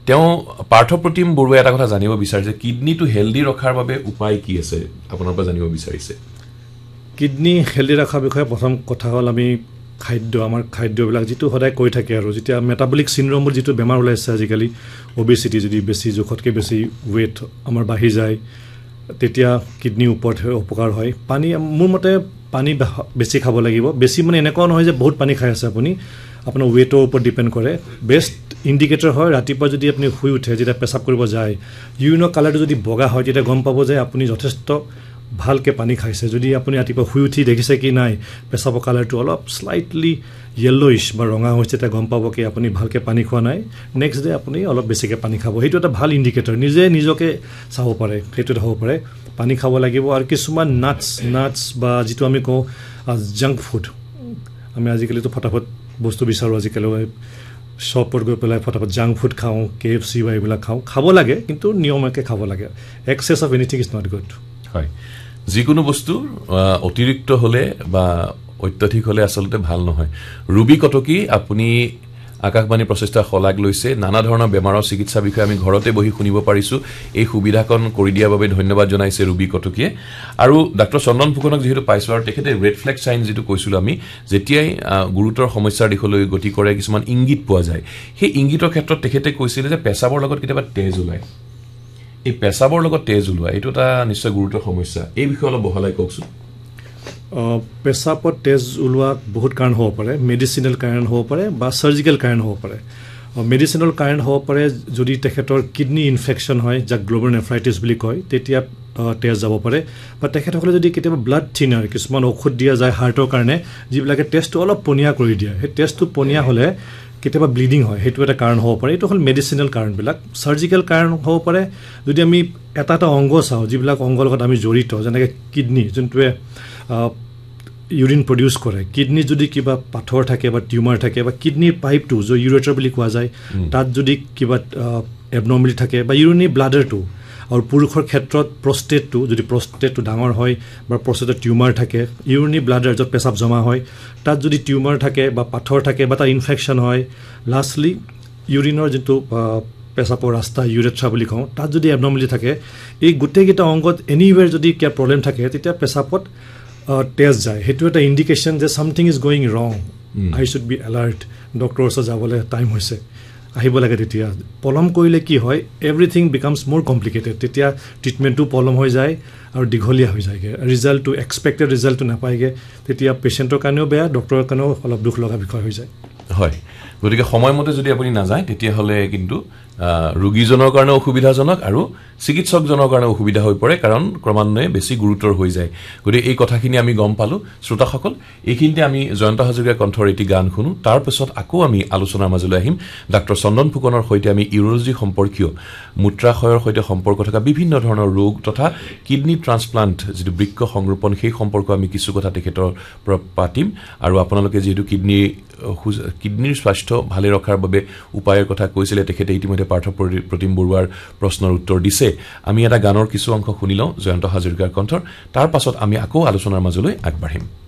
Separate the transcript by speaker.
Speaker 1: তেওঁ পাৰ্থপ্ৰতিম বৰুৱাই এটা কথা জানিব বিচাৰিছে কিডনিটো হেলদি ৰখাৰ বাবে উপায় কি আছে আপোনাৰ পৰা জানিব বিচাৰিছে
Speaker 2: কিডনি হেলদি ৰখাৰ বিষয়ে প্ৰথম কথা হ'ল আমি আমাৰ খাদ্যবিলাক যিটো সদায় কৈ থাকে আৰু যেতিয়া মেটাবলিক চিনড্ৰমৰ যিটো বেমাৰ ওলাইছে আজিকালি অবেচিটি যদি বেছি জোখতকৈ বেছি ৱেইট আমাৰ বাঢ়ি যায় তেতিয়া কিডনিৰ ওপৰত উপকাৰ হয় পানী মোৰ মতে পানী বেছি খাব লাগিব বেছি মানে এনেকুৱা নহয় যে বহুত পানী খাই আছে আপুনি আপোনাৰ ৱেইটৰ ওপৰত ডিপেণ্ড কৰে বেষ্ট ইণ্ডিকেটৰ হয় ৰাতিপুৱা যদি আপুনি শুই উঠে যেতিয়া পেচাব কৰিব যায় ইউৰিনৰ কালাৰটো যদি বগা হয় তেতিয়া গম পাব যে আপুনি যথেষ্ট ভালকৈ পানী খাইছে যদি আপুনি ৰাতিপুৱা শুই উঠি দেখিছে কি নাই পেচাবৰ কালাৰটো অলপ স্লাইটলি য়েল্লোইছ বা ৰঙা হৈছে তেতিয়া গম পাব কি আপুনি ভালকৈ পানী খোৱা নাই নেক্সট ডে আপুনি অলপ বেছিকৈ পানী খাব সেইটো এটা ভাল ইণ্ডিকেটৰ নিজকে চাব পাৰে সেইটো এটা হ'ব পাৰে পানী খাব লাগিব আৰু কিছুমান নাটছ বা যিটো আমি কওঁ জাংক ফুড আমি আজিকালিতো ফটাফট বস্তু বিচাৰোঁ আজিকালি শ্বপত গৈ পেলাই ফটাফট জাংক ফুড খাওঁ KFC বা এইবিলাক খাব লাগে কিন্তু নিয়মকৈ খাব লাগে access of anything is not good
Speaker 1: হয় যিকোনো বস্তু অতিৰিক্ত হ'লে বা অত্যাধিক হ'লে আচলতে ভাল নহয় ৰুবি কটকী আপুনি আকাশবাণী প্ৰচেষ্টা শলাগ লৈছে নানা ধৰণৰ বেমাৰৰ চিকিৎসা বিষয়ে আমি ঘৰতে বহি শুনিব পাৰিছোঁ এই সুবিধাকণ কৰি দিয়াৰ বাবে ধন্যবাদ জনাইছে ৰুবি কটকীয়ে আৰু ডাক্তৰ চন্দন ফুকনক যিহেতু পাইছোঁ আৰু তেখেতে ৰেড ফ্লেগ চাইন যিটো কৈছিলোঁ আমি যেতিয়াই গুৰুতৰ সমস্যাৰ দিশলৈ গতি কৰে কিছুমান ইংগিত পোৱা যায় সেই ইংগিতৰ ক্ষেত্ৰত তেখেতে কৈছিলে যে পেচাবৰ লগত কেতিয়াবা তেজ ওলায় এই পেচাবৰ লগত তেজ ওলোৱা এইটো এটা নিশ্চয় গুৰুতৰ সমস্যা এই বিষয়ে অলপ বহলাই কওকচোন
Speaker 2: পেচাবত তেজ ওলোৱা বহুত কাৰণ হ'ব পাৰে মেডিচিনেল কাৰণ হ'ব পাৰে বা চাৰ্জিকেল কাৰণ হ'ব পাৰে মেডিচিনেল কাৰণ হ'ব পাৰে যদি তেখেতৰ কিডনি ইনফেকশ্যন হয় যাক গ্ল'মেৰুলনেফ্ৰাইটিছ বুলি কয় তেতিয়া তেজ যাব পাৰে বা তেখেতসকলে যদি কেতিয়াবা ব্লাড থিনাৰ কিছুমান ঔষধ দিয়া যায় হাৰ্টৰ কাৰণে যিবিলাকে তেজটো অলপ পনীয়া কৰি দিয়ে সেই তেজটো পনীয়া হ'লে কেতিয়াবা ব্লিডিং হয় সেইটো এটা কাৰণ হ'ব পাৰে এইটো হ'ল মেডিচিনেল কাৰণবিলাক চাৰ্জিকেল কাৰণ হ'ব পাৰে যদি আমি এটা অংগ চাওঁ যিবিলাক অংগৰ লগত আমি জড়িত যেনেকৈ কিডনি যোনটোৱে ইউৰিন প্ৰডিউচ কৰে কিডনিত যদি কিবা পাথৰ থাকে বা টিউমাৰ থাকে বা কিডনিৰ পাইপটো য'ত ইউৰেটাৰ বুলি কোৱা যায় তাত যদি কিবা এবনৰ্মেলিটি থাকে বা ইউৰিনী ব্লাডাৰটো আৰু পুৰুষৰ ক্ষেত্ৰত প্ৰষ্টেটটো যদি প্ৰষ্টেটটো ডাঙৰ হয় বা প্ৰষ্টেটৰ টিউমাৰ থাকে ইউৰিনী ব্লাডাৰ য'ত পেচাব জমা হয় তাত যদি টিউমাৰ থাকে বা পাথৰ থাকে বা তাৰ ইনফেকশ্যন হয় লাষ্টলি ইউৰিনৰ যিটো পেচাবৰ ৰাস্তা ইউৰেথ্ৰা বুলি কওঁ তাত যদি এবনৰ্মেলিটি থাকে এই গোটেইকেইটা অংগত এনিৱেৰ যদি কিবা প্ৰব্লেম থাকে তেতিয়া পেচাবত তেজ যায় সেইটো এটা ইণ্ডিকেশ্যন যে ছামথিং ইজ গয়িং ৰং আই শুড বি এলাৰ্ট ডক্টৰৰ ওচৰত যাবলৈ টাইম হৈছে আহিব লাগে তেতিয়া পলম কৰিলে কি হয় এভৰিথিং বিকামছ মোৰ কমপ্লিকেটেড তেতিয়া ট্ৰিটমেণ্টটো পলম হৈ যায় আৰু দীঘলীয়া হৈ যায়গৈ ৰিজাল্টটো এক্সপেক্টেড ৰিজাল্টটো নাপায়গৈ তেতিয়া পেচেণ্টৰ কাৰণেও বেয়া ডক্টৰৰ কাৰণেও অলপ দুখ লগা বিষয় হৈ যায়
Speaker 1: হয় গতিকে সময়মতে যদি আপুনি নাযায় তেতিয়াহ'লে কিন্তু ৰোগীজনৰ কাৰণে অসুবিধাজনক আৰু চিকিৎসকজনৰ কাৰণে অসুবিধা হৈ পৰে কাৰণ ক্ৰমান্বয়ে বেছি গুৰুতৰ হৈ যায় গতিকে এই কথাখিনি আমি গম পালোঁ শ্ৰোতাসকল এইখিনিতে আমি জয়ন্ত হাজৰিকাৰ কণ্ঠৰ এটি গান শুনো তাৰপিছত আকৌ আমি আলোচনাৰ মাজলৈ আহিম ডাক্তৰ চন্দন ফুকনৰ সৈতে আমি ইউৰলজি সম্পৰ্কীয় মূত্ৰাশয়ৰ সৈতে সম্পৰ্ক থকা বিভিন্ন ধৰণৰ ৰোগ তথা কিডনি ট্ৰান্সপ্লাণ্ট যিটো বৃক্ক সংৰোপণ সেই সম্পৰ্ক আমি কিছু কথা তেখেতৰ পৰা পাতিম আৰু আপোনালোকে যিহেতু কিডনিৰ স্বাস্থ্য ভালে ৰখাৰ বাবে উপায়ৰ কথা কৈছিলে তেখেতে ইতিমধ্যে পাৰ্থপ্ৰতিম বৰুৱাৰ প্ৰশ্নৰ উত্তৰ দিছে আমি এটা গানৰ কিছু অংশ শুনি লওঁ জয়ন্ত হাজৰিকাৰ কণ্ঠৰ তাৰ পাছত আমি আকৌ আলোচনাৰ মাজলৈ আগবাঢ়িম